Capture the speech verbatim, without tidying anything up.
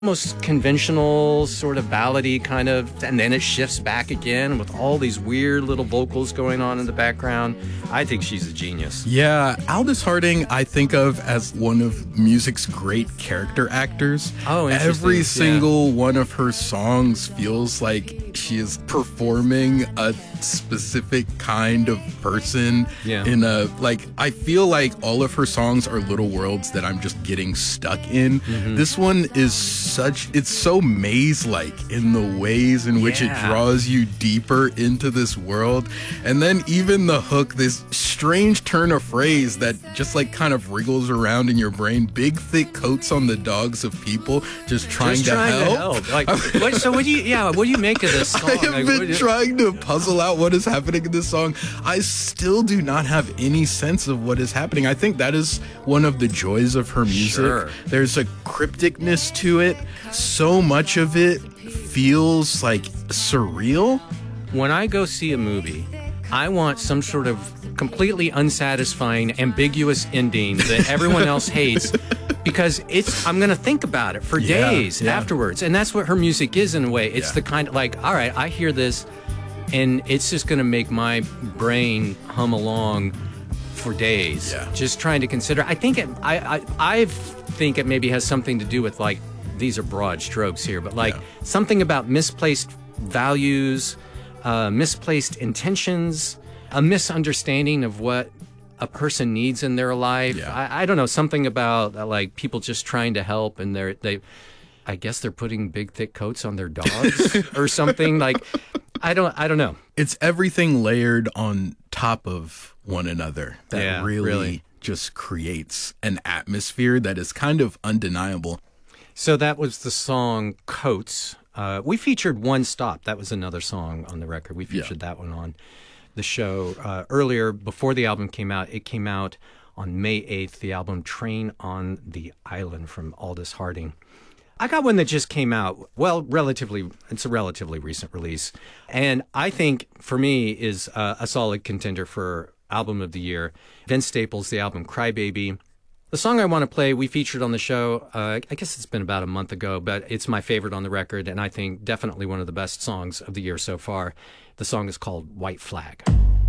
most conventional sort of ballady kind of, and then it shifts back again with all these weird little vocals going on in the background. I think she's a genius. Yeah, Aldous Harding I think of as one of music's great character actors. Oh, interesting. Every single yeah. one of her songs feels like she is performing a specific kind of person. Yeah. In a, like, I feel like all of her songs are little worlds that I'm just getting stuck in. Mm-hmm. This one is such, it's so maze-like in the ways in which yeah. it draws you deeper into this world. And then even the hook, this strange turn of phrase that just like kind of wriggles around in your brain. Big thick coats on the dogs of people just trying, just to, trying help. to help. Like, what, so what do you, yeah, what do you make of this song? I have like, been you, trying to puzzle out what is happening in this song. I still do not have any sense of what is happening. I think that is one of the joys of her music. Sure. There's a crypticness to it. So much of it feels like surreal. When I go see a movie, I want some sort of completely unsatisfying, ambiguous ending that everyone else hates, because it's I'm going to think about it for yeah, days yeah. afterwards. And that's what her music is in a way. It's yeah. the kind of like, all right, I hear this, and it's just going to make my brain hum along for days, yeah. just trying to consider. I think it, I, I, I think it maybe has something to do with, like, these are broad strokes here, but like yeah. something about misplaced values, uh, misplaced intentions, a misunderstanding of what a person needs in their life. Yeah. I, I don't know, something about uh, like people just trying to help, and they're they, I guess they're putting big thick coats on their dogs or something. Like, I don't, I don't know. It's everything layered on top of one another that yeah, really, really just creates an atmosphere that is kind of undeniable. So that was the song Coats. Uh, we featured One Stop. That was another song on the record. We featured yeah. that one on the show uh, earlier, before the album came out. It came out on May eighth, the album Train on the Island from Aldous Harding. I got one that just came out, well, relatively, it's a relatively recent release. And I think, for me, is uh, a solid contender for Album of the Year. Vince Staples, the album Crybaby. The song I want to play, we featured on the show, uh, I guess it's been about a month ago, but it's my favorite on the record, and I think definitely one of the best songs of the year so far. The song is called White Flag.